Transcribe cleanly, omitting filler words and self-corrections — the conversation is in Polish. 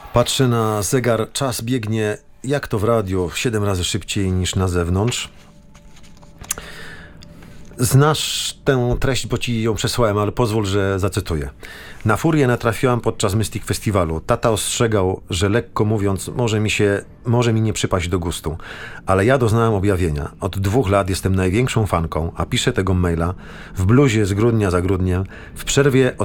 Patrzę na zegar, czas biegnie jak to w radio, 7 razy szybciej niż na zewnątrz. Znasz tę treść, bo ci ją przesłałem, ale pozwól, że zacytuję. Na furię natrafiłam podczas Mystic Festiwalu. Tata ostrzegał, że lekko mówiąc może mi nie przypaść do gustu. Ale ja doznałem objawienia. Od 2 lat jestem największą fanką, a piszę tego maila w bluzie z grudnia za grudniem, w przerwie